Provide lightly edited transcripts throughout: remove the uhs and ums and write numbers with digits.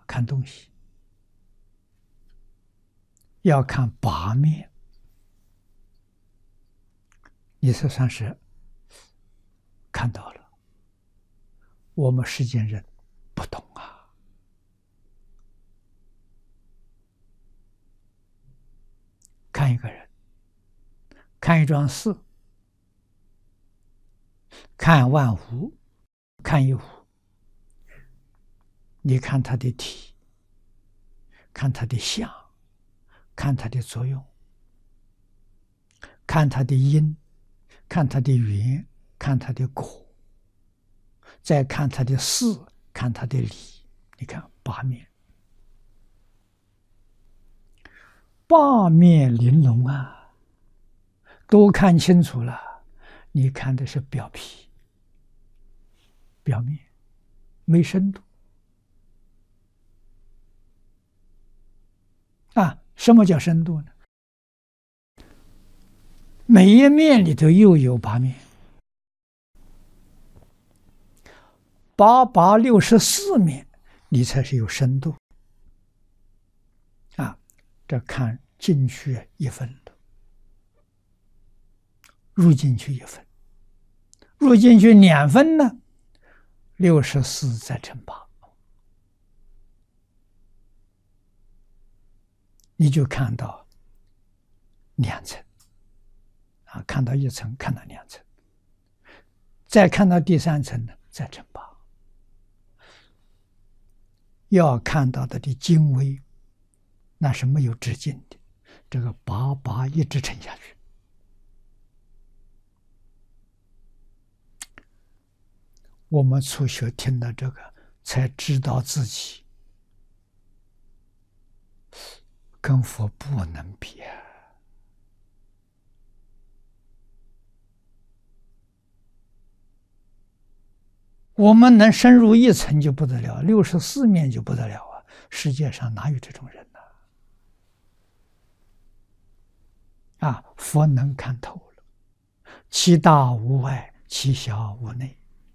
看东西要看八面，你这算是看到了。我们世间人不懂啊，看一个人，看一桩事，看万物，看一物，你看它的体，看它的相，看它的作用，看它的因，看它的缘，看它的果，再看它的事，看它的理。你看八面，八面玲珑啊，都看清楚了。你看的是表皮、表面，没深度啊。什么叫深度呢？每一面里头又有八面，864面，你才是有深度啊。这看进去1分的，入进去1分，入进去2分呢，64再乘8，你就看到2层啊，看到1层，看到2层，再看到第3层呢，再乘8，要看到的精微，那是没有止境的，这个8一直乘下去。我们初学听到这个，才知道自己跟佛不能比啊。我们能深入1层就不得了，64面就不得了啊！世界上哪有这种人呢？啊，佛能看透了，其大无外，其小无内。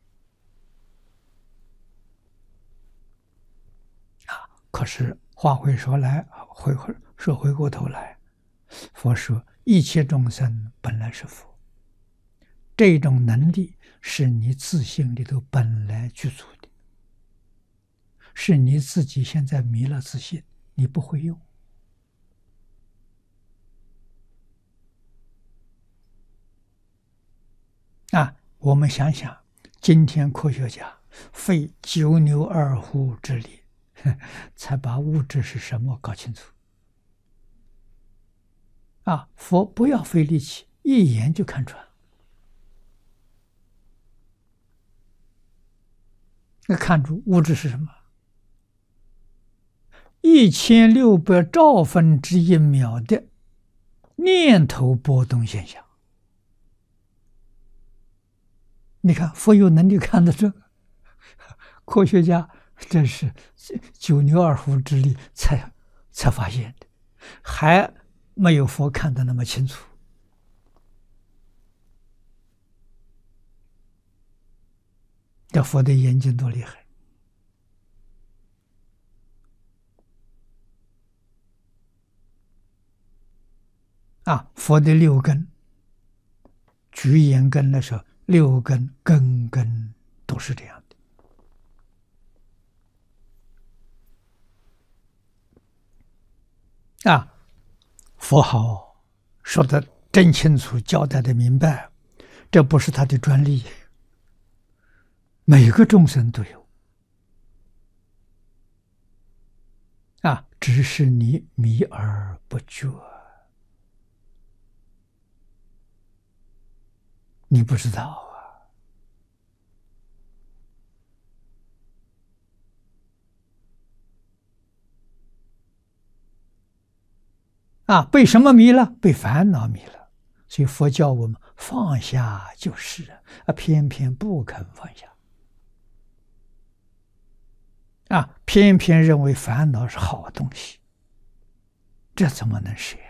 可是话会说来，回过头来，佛说一切众生本来是佛，这种能力是你自性里头本来具足的，是你自己现在迷了自信，你不会用啊。我们想想，今天科学家费9牛2虎之力，才把物质是什么搞清楚啊！佛不要费力气，一眼就看穿。那看出物质是什么？1600兆分之1秒的念头波动现象。你看佛有能力看得这个，科学家真是9牛2虎之力才发现的，还没有佛看得那么清楚。这佛的眼睛多厉害啊！佛的6根，举眼根的时候，6根根都是这样的啊！佛好，说的真清楚，交代的明白，这不是他的专利，每个众生都有啊，只是你迷而不觉，你不知道啊！被什么迷了？被烦恼迷了。所以佛教我们放下就是啊，偏偏不肯放下啊，偏偏认为烦恼是好东西，这怎么能舍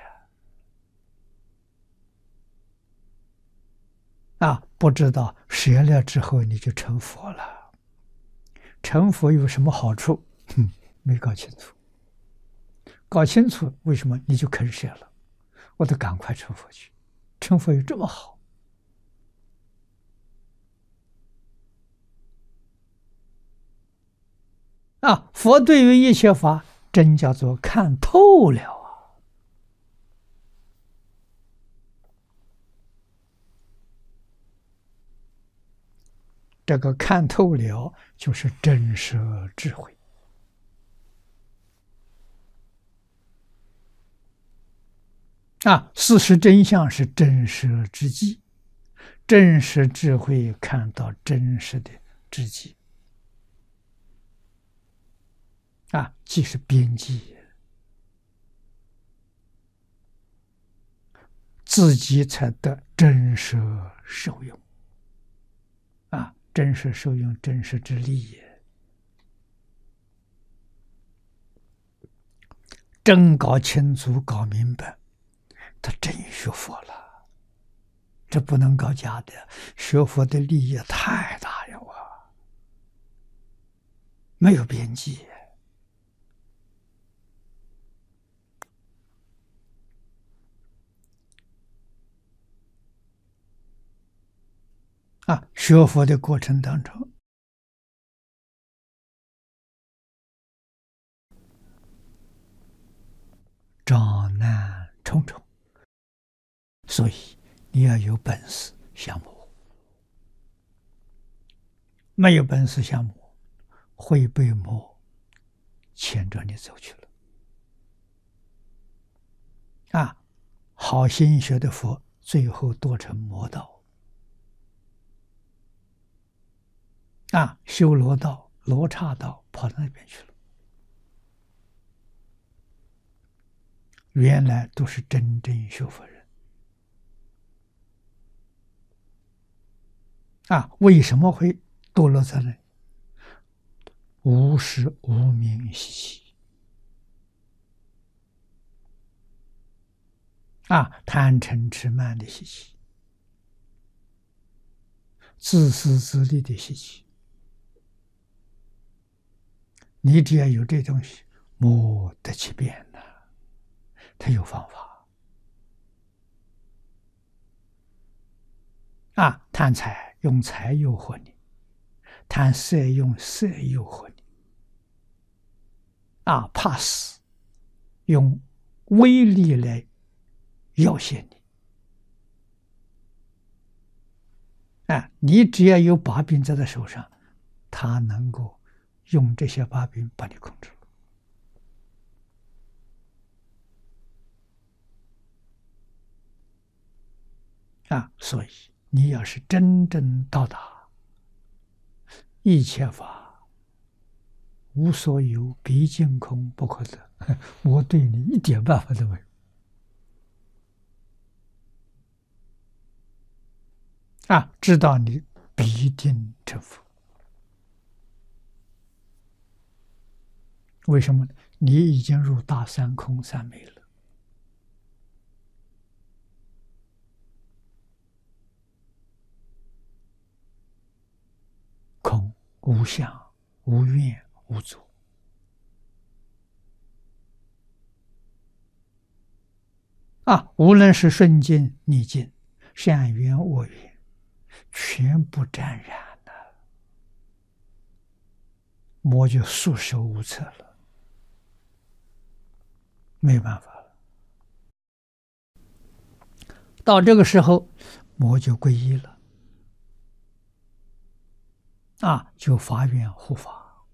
啊？不知道舍了之后你就成佛了。成佛有什么好处？ 没搞清楚。搞清楚为什么你就肯舍了？我得赶快成佛去，成佛有这么好啊！佛对于一切法，真叫做看透了啊！这个看透了，就是真实智慧啊！事实真相是真实之际，真实智慧看到真实的知己啊，即是边际，自己才得真实受用啊！真实受用，真实之利也。真搞清楚、搞明白，他真学佛了。这不能搞假的，学佛的利益太大了啊，没有边际啊！学佛的过程当中，障难重重，所以你要有本事降魔，没有本事降魔，会被魔牵着你走去了啊！好心学的佛，最后堕成魔道啊，修罗道、罗刹道跑到那边去了。原来都是真正学佛人啊！为什么会堕落在那里？无始无明习气啊，贪嗔痴慢的习气，自私自利的习气。你只要有这东西，魔得其变呐，他有方法啊！贪财用财诱惑你，贪色用色诱惑你啊！怕死用威力来要挟你啊！你只要有把柄在他手上，他能够用这些把柄把你控制啊！所以你要是真正到达一切法无所有，毕竟空，不可得，我对你一点办法都没有啊！知道你必定成佛。为什么？你已经入大三空三昧了。空无相、无愿、无作啊！无论是顺境逆境，善缘恶缘，全部沾染了，魔就束手无策了，没有办法了。到这个时候，魔就皈依了啊，就发愿护法，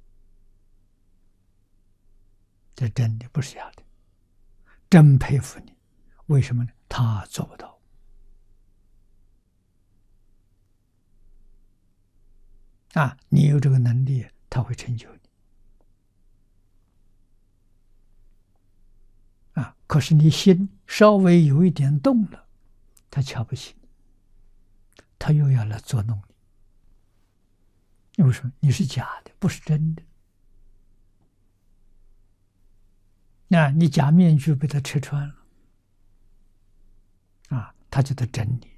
这真的不是假的，真佩服你。为什么呢？他做不到啊！你有这个能力，他会成就你啊！可是你心稍微有一点动了，他瞧不起你，他又要来捉弄你。为什么？你是假的，不是真的。那你假面具被他拆穿了啊，他就得整你。